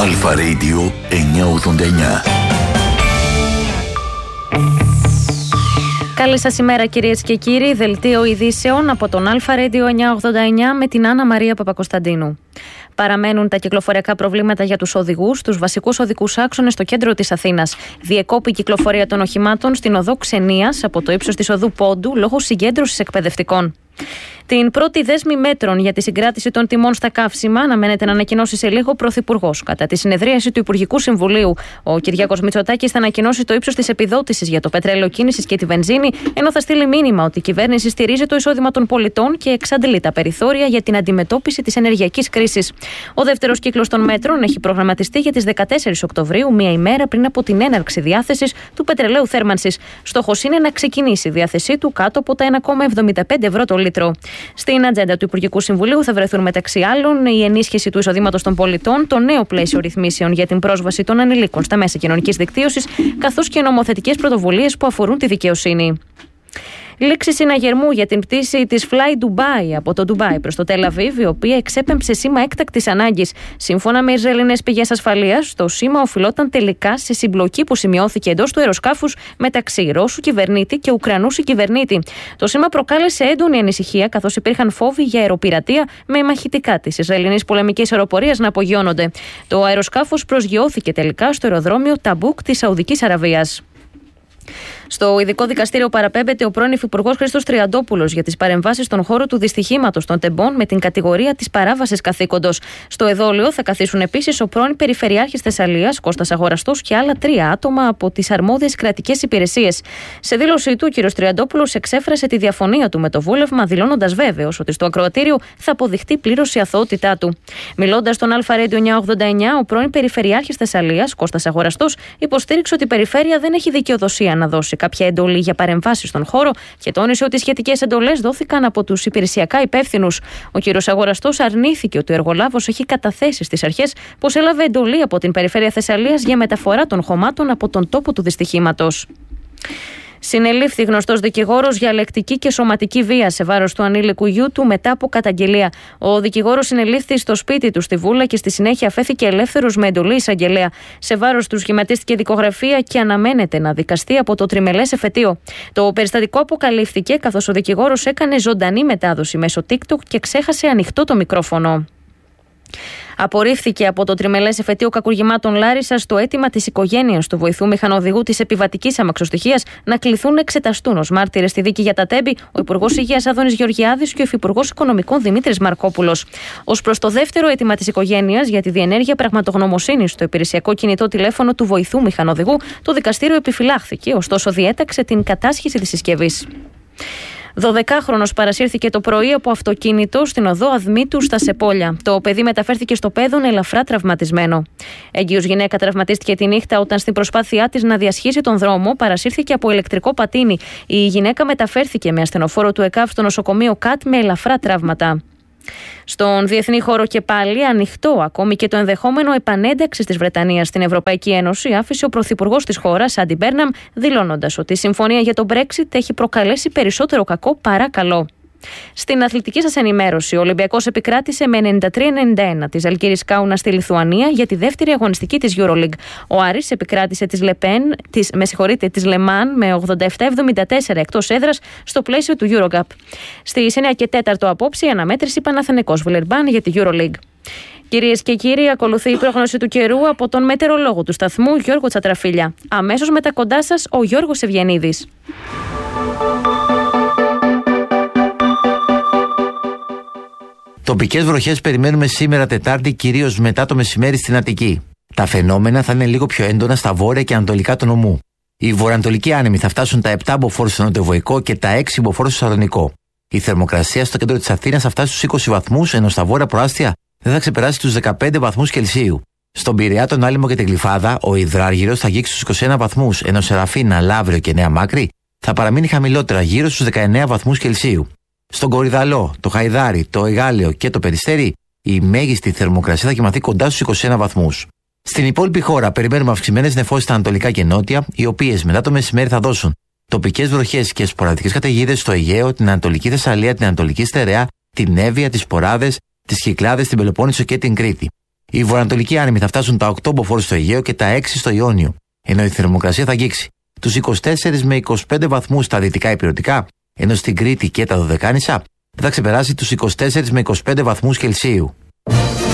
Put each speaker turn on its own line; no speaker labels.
Αλφα Radio 989.
Καλή σας ημέρα κυρίες και κύριοι, δελτίο ειδήσεων από τον Αλφα Radio 989 με την Άννα Μαρία Παπακοσταντίνου. Παραμένουν τα κυκλοφοριακά προβλήματα για τους οδηγούς στους βασικούς οδικούς άξονες στο κέντρο της Αθήνας. Διεκόπη η κυκλοφορία των οχημάτων στην οδό Ξενίας από το ύψος της οδού Πόντου λόγω συγκέντρωσης εκπαιδευτικών. Την πρώτη δέσμη μέτρων για τη συγκράτηση των τιμών στα καύσιμα αναμένεται να ανακοινώσει σε λίγο ο Πρωθυπουργός. Κατά τη συνεδρίαση του Υπουργικού Συμβουλίου, ο Κυριάκος Μητσοτάκης θα ανακοινώσει το ύψος της επιδότησης για το πετρέλαιο κίνησης και τη βενζίνη, ενώ θα στείλει μήνυμα ότι η κυβέρνηση στηρίζει το εισόδημα των πολιτών και εξαντλεί τα περιθώρια για την αντιμετώπιση της ενεργειακής κρίσης. Ο δεύτερος κύκλος των μέτρων έχει προγραμματιστεί για τις 14 Οκτωβρίου, μία ημέρα πριν από την έναρξη διάθεσης του πετρελαίου θέρμανσης. Στόχος είναι να ξεκινήσει η διάθεσή του κάτω από τα 1,75 ευρώ το λίτρο. Στην ατζέντα του Υπουργικού Συμβουλίου θα βρεθούν μεταξύ άλλων η ενίσχυση του εισοδήματος των πολιτών, το νέο πλαίσιο ρυθμίσεων για την πρόσβαση των ανηλίκων στα μέσα κοινωνικής δικτύωσης, καθώς και νομοθετικές πρωτοβουλίες που αφορούν τη δικαιοσύνη. Λήξη συναγερμού για την πτήση της Fly Dubai από το Ντουμπάι προς το Τελ Αβίβ, η οποία εξέπεμψε σήμα έκτακτης ανάγκης. Σύμφωνα με Ισραηλινές πηγές ασφαλείας, το σήμα οφειλόταν τελικά σε συμπλοκή που σημειώθηκε εντός του αεροσκάφους μεταξύ Ρώσου κυβερνήτη και Ουκρανού συγκυβερνήτη. Το σήμα προκάλεσε έντονη ανησυχία, καθώς υπήρχαν φόβοι για αεροπειρατεία με μαχητικά της Ισραηλινής πολεμικής αεροπορίας να απογειώνονται. Το αεροσκάφος προσγειώθηκε τελικά στο αεροδρόμιο Ταμπούκ της Σαουδικής Αραβίας. Στο ειδικό δικαστήριο παραπέμπεται ο πρώην Υφυπουργός Χρήστος Τριαντόπουλος για τις παρεμβάσεις στον χώρο του δυστυχήματος των τεμπών με την κατηγορία της παράβασης καθήκοντος. Στο εδόλιο θα καθίσουν επίσης ο πρώην Περιφερειάρχης Θεσσαλίας Κώστας Αγοραστός και άλλα 3 άτομα από τις αρμόδιες κρατικές υπηρεσίες. Σε δήλωσή του, ο κ. Τριαντόπουλος εξέφρασε τη διαφωνία του με το βούλευμα, δηλώνοντας βέβαιος ότι στο ακροατήριο θα αποδειχτεί πλήρως η αθωότητά του. Μιλώντας στον Αλφα Radio 989, ο πρώην Περιφερειάρχης Θεσσαλίας Κώστας Αγοραστός υποστήριξε ότι η Περιφέρεια δεν έχει δικαιοδοσία να δώσει κάποια εντολή για παρεμβάσεις στον χώρο και τόνισε ότι οι σχετικές εντολές δόθηκαν από τους υπηρεσιακά υπεύθυνους. Ο κ. Αγοραστός αρνήθηκε ότι ο εργολάβος έχει καταθέσει στις αρχές πως έλαβε εντολή από την Περιφέρεια Θεσσαλίας για μεταφορά των χωμάτων από τον τόπο του δυστυχήματος. Συνελήφθη γνωστός δικηγόρος για λεκτική και σωματική βία σε βάρος του ανήλικου γιού του μετά από καταγγελία. Ο δικηγόρος συνελήφθη στο σπίτι του στη Βούλα και στη συνέχεια αφέθηκε ελεύθερος με εντολή εισαγγελέα. Σε βάρος του σχηματίστηκε δικογραφία και αναμένεται να δικαστεί από το τριμελές εφετείο. Το περιστατικό αποκαλύφθηκε καθώς ο δικηγόρος έκανε ζωντανή μετάδοση μέσω TikTok και ξέχασε ανοιχτό το μικρόφωνο. Απορρίφθηκε από το τριμελές εφετείο κακουργημάτων Λάρισσας το αίτημα της οικογένειας του βοηθού μηχανοδηγού της επιβατικής αμαξοστοιχείας να κληθούν να εξεταστούν ως μάρτυρες στη δίκη για τα τέμπη ο Υπουργός Υγείας Άδωνης Γεωργιάδης και ο Υφυπουργός Οικονομικών Δημήτρης Μαρκόπουλος. Ως προς το δεύτερο αίτημα της οικογένειας για τη διενέργεια πραγματογνωμοσύνης στο υπηρεσιακό κινητό τηλέφωνο του βοηθού μηχανοδηγού, το δικαστήριο επιφυλάχθηκε, ωστόσο διέταξε την κατάσχεση της συσκευής. 12χρονος παρασύρθηκε το πρωί από αυτοκίνητο στην οδό Αδμήτου στα Σεπόλια. Το παιδί μεταφέρθηκε στο Πέδον ελαφρά τραυματισμένο. Έγκυος γυναίκα τραυματίστηκε τη νύχτα όταν στην προσπάθειά της να διασχίσει τον δρόμο παρασύρθηκε από ηλεκτρικό πατίνι. Η γυναίκα μεταφέρθηκε με ασθενοφόρο του ΕΚΑΒ στο νοσοκομείο ΚΑΤ με ελαφρά τραύματα. Στον διεθνή χώρο και πάλι ανοιχτό ακόμη και το ενδεχόμενο επανένταξης της Βρετανίας στην Ευρωπαϊκή Ένωση άφησε ο πρωθυπουργός της χώρας, Άντι Μπέρναμ, δηλώνοντας ότι η συμφωνία για το Brexit έχει προκαλέσει περισσότερο κακό παρά καλό. Στην αθλητική σας ενημέρωση, ο Ολυμπιακός επικράτησε με 93-91 τη Ζαλγκίρις Κάουνα στη Λιθουανία για τη δεύτερη αγωνιστική της EuroLeague. Ο Άρης επικράτησε της Λεμάν με 87-74 εκτός έδρας στο πλαίσιο του EuroCup. Στις 9 και 4 απόψε η αναμέτρηση Παναθηναϊκός Βιλερμπάν για τη EuroLeague. Κυρίες και κύριοι, ακολουθεί η πρόγνωση του καιρού από τον μετεωρολόγο του σταθμού Γιώργο Τσατραφίλια. Αμέσως μετά κοντά σας ο Γιώργος Ευγενίδης.
Τοπικές βροχές περιμένουμε σήμερα Τετάρτη, κυρίως μετά το μεσημέρι στην Αττική. Τα φαινόμενα θα είναι λίγο πιο έντονα στα βόρεια και ανατολικά του νομού. Οι βορειοανατολικοί άνεμοι θα φτάσουν τα 7 μποφόρ στο νοτιοβοϊκό και τα 6 μποφόρ στο Σαλονικό. Η θερμοκρασία στο κέντρο της Αθήνας θα φτάσει στους 20 βαθμούς, ενώ στα βόρεια προάστια δεν θα ξεπεράσει τους 15 βαθμούς Κελσίου. Στον Πειραιά, τον Άλυμο και την Γλυφάδα, ο υδράργυρος θα αγγίξει στους 21 βαθμούς, ενώ σε Ραφίνα, Λαύριο και Νέα Μάκρη θα παραμείνει χαμηλότερα, γύρω στους 19 βαθμούς Κελσίου. Στον Κορυδαλό, το Χαϊδάρι, το Εγάλεο και το Περιστέρι, η μέγιστη θερμοκρασία θα κοιμαθεί κοντά στους 21 βαθμούς. Στην υπόλοιπη χώρα περιμένουμε αυξημένες νεφώσεις στα ανατολικά και νότια, οι οποίες μετά το μεσημέρι θα δώσουν τοπικές βροχές και σποραδικές καταιγίδες στο Αιγαίο, την Ανατολική Θεσσαλία, την Ανατολική Στερεά, την Εύβοια, τις Ποράδες, τις Κυκλάδες, την Πελοπόννησο και την Κρήτη. Οι βορειοανατολικοί άνεμοι θα φτάσουν τα 8 μποφόρ στο Αιγαίο και τα 6 στο Ιόνιο, ενώ η θερμοκρασία θα αγγίξει τους 24 με 25 βαθμούς στα δυτικά ηπειρωτικά, ενώ στην Κρήτη και τα Δωδεκάνησα θα ξεπεράσει τους 24 με 25 βαθμούς Κελσίου.